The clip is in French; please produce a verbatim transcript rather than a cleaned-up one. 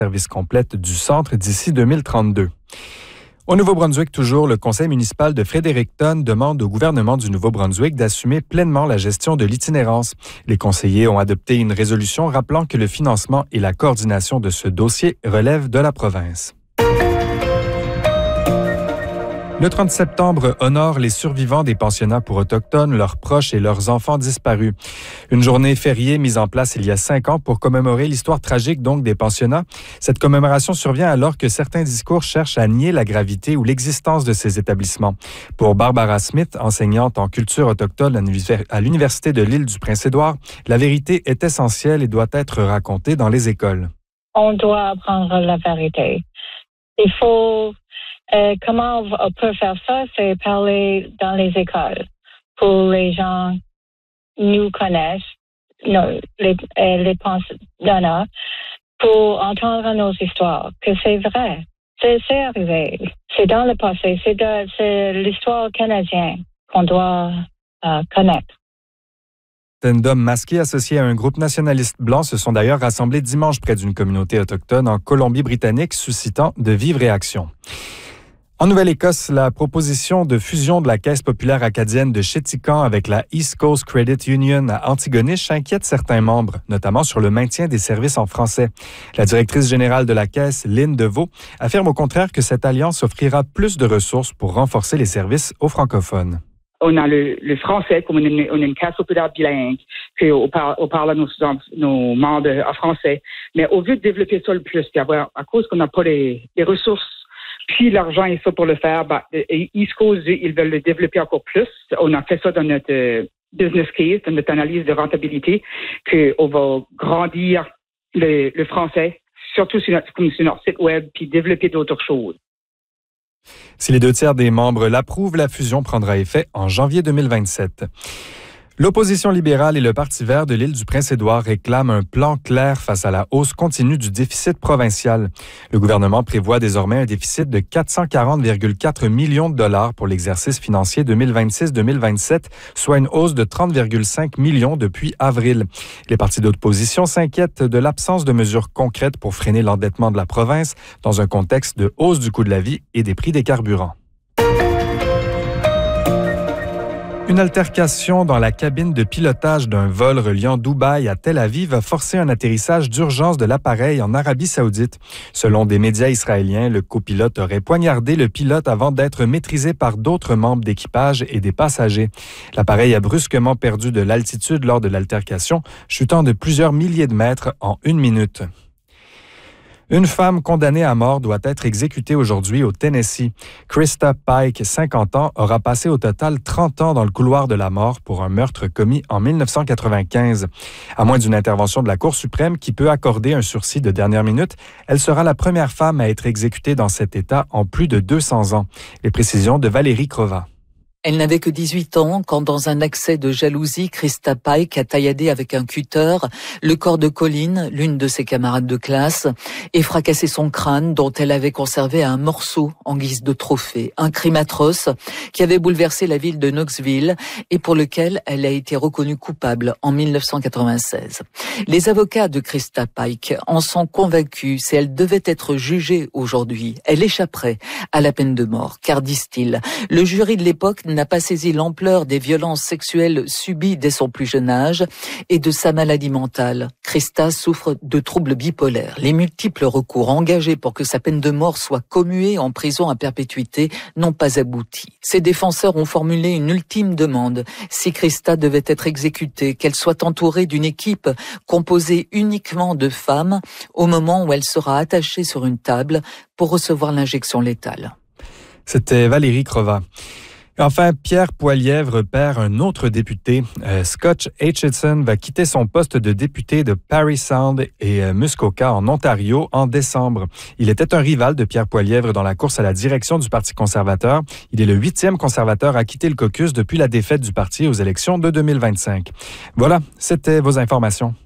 service complète du centre d'ici deux mille trente-deux. Au Nouveau-Brunswick, toujours, le conseil municipal de Fredericton demande au gouvernement du Nouveau-Brunswick d'assumer pleinement la gestion de l'itinérance. Les conseillers ont adopté une résolution rappelant que le financement et la coordination de ce dossier relèvent de la province. Le trente septembre honore les survivants des pensionnats pour Autochtones, leurs proches et leurs enfants disparus. Une journée fériée mise en place il y a cinq ans pour commémorer l'histoire tragique donc des pensionnats. Cette commémoration survient alors que certains discours cherchent à nier la gravité ou l'existence de ces établissements. Pour Barbara Smith, enseignante en culture autochtone à l'Université de l'île du Prince-Édouard, la vérité est essentielle et doit être racontée dans les écoles. On doit apprendre la vérité. Il faut... Euh, comment on peut faire ça? C'est parler dans les écoles pour les gens nous connaissent, nos, les, les pensionnats, pour entendre nos histoires, que c'est vrai. C'est, c'est arrivé. C'est dans le passé. C'est, de, c'est l'histoire canadienne qu'on doit euh, connaître. D'hommes masqués associés à un groupe nationaliste blanc se sont d'ailleurs rassemblés dimanche près d'une communauté autochtone en Colombie-Britannique, suscitant de vives réactions. En Nouvelle-Écosse, la proposition de fusion de la Caisse populaire acadienne de Chéticamp avec la East Coast Credit Union à Antigonish inquiète certains membres, notamment sur le maintien des services en français. La directrice générale de la Caisse, Lynn Deveau, affirme au contraire que cette alliance offrira plus de ressources pour renforcer les services aux francophones. On a le, le français comme une, on a une caisse populaire bilingue, qu'on parle, on parle à nos, nos membres en français. Mais au lieu de développer ça le plus, à cause qu'on n'a pas les, les ressources, puis l'argent est ça pour le faire, bah, East Coast, ils veulent le développer encore plus. On a fait ça dans notre euh, business case, dans notre analyse de rentabilité, qu'on va grandir le, le français, surtout sur notre, sur notre site web, puis développer d'autres choses. Si les deux tiers des membres l'approuvent, la fusion prendra effet en janvier deux mille vingt-sept. L'opposition libérale et le Parti vert de l'île du Prince-Édouard réclament un plan clair face à la hausse continue du déficit provincial. Le gouvernement prévoit désormais un déficit de quatre cent quarante virgule quatre millions de dollars pour l'exercice financier deux mille vingt-six deux mille vingt-sept, soit une hausse de trente virgule cinq millions depuis avril. Les partis d'opposition s'inquiètent de l'absence de mesures concrètes pour freiner l'endettement de la province dans un contexte de hausse du coût de la vie et des prix des carburants. Une altercation dans la cabine de pilotage d'un vol reliant Dubaï à Tel Aviv a forcé un atterrissage d'urgence de l'appareil en Arabie saoudite. Selon des médias israéliens, le copilote aurait poignardé le pilote avant d'être maîtrisé par d'autres membres d'équipage et des passagers. L'appareil a brusquement perdu de l'altitude lors de l'altercation, chutant de plusieurs milliers de mètres en une minute. Une femme condamnée à mort doit être exécutée aujourd'hui au Tennessee. Krista Pike, cinquante ans, aura passé au total trente ans dans le couloir de la mort pour un meurtre commis en dix-neuf cent quatre-vingt-quinze. À moins d'une intervention de la Cour suprême qui peut accorder un sursis de dernière minute, elle sera la première femme à être exécutée dans cet État en plus de deux cents ans. Les précisions de Valérie Crova. Elle n'avait que dix-huit ans quand, dans un accès de jalousie, Krista Pike a tailladé avec un cutter le corps de Colleen, l'une de ses camarades de classe, et fracassé son crâne dont elle avait conservé un morceau en guise de trophée. Un crime atroce qui avait bouleversé la ville de Knoxville et pour lequel elle a été reconnue coupable en dix-neuf cent quatre-vingt-seize. Les avocats de Krista Pike en sont convaincus. Si elle devait être jugée aujourd'hui, elle échapperait à la peine de mort, car, disent-ils, le jury de l'époque n'a pas saisi l'ampleur des violences sexuelles subies dès son plus jeune âge et de sa maladie mentale. Krista souffre de troubles bipolaires. Les multiples recours engagés pour que sa peine de mort soit commuée en prison à perpétuité n'ont pas abouti. Ses défenseurs ont formulé une ultime demande. Si Krista devait être exécutée, qu'elle soit entourée d'une équipe composée uniquement de femmes au moment où elle sera attachée sur une table pour recevoir l'injection létale. C'était Valérie Crova. Enfin, Pierre Poilievre perd un autre député. Euh, Scott Aitchison va quitter son poste de député de Parry Sound et euh, Muskoka en Ontario en décembre. Il était un rival de Pierre Poilievre dans la course à la direction du Parti conservateur. Il est le huitième conservateur à quitter le caucus depuis la défaite du parti aux élections de deux mille vingt-cinq. Voilà, c'était vos informations.